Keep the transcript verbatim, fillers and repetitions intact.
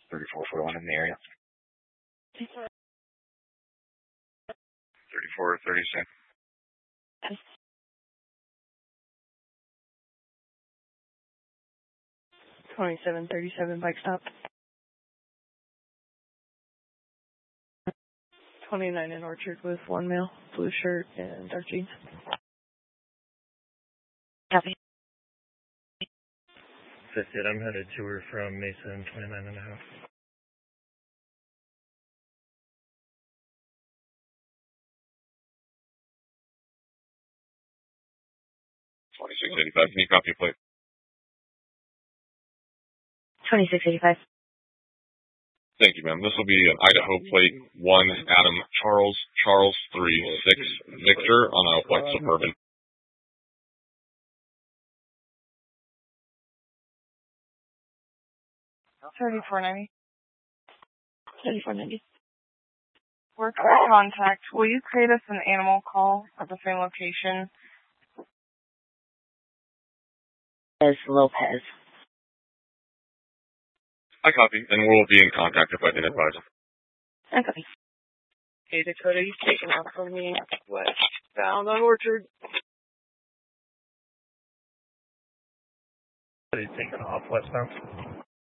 thirty-four forty-one in the area. thirty-four thirty-six. twenty-seven thirty-seven bike stop. twenty-nine in Orchard with one male, blue shirt and dark jeans. Copy. That's it. I'm headed to her from Mason, twenty-nine and a half. twenty-six eighty-five. Can you copy a plate? twenty-six eighty-five. Thank you, ma'am. This will be an Idaho plate one Adam Charles Charles three six Victor on a white Suburban. thirty-four ninety. thirty-four ninety. Work contact. Will you create us an animal call at the same location? As Lopez. I copy, and we'll be in contact if I didn't advise him. I copy. Hey, Dakota, you've taken off from me westbound on Orchard. He's taking off westbound.